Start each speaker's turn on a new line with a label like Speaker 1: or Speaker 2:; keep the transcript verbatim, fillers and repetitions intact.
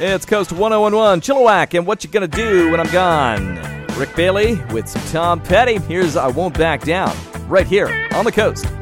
Speaker 1: It's Coast one oh one one, Chilliwack, and what you gonna do when I'm gone? Rick Bailey with some Tom Petty. Here's I Won't Back Down, right here on the Coast.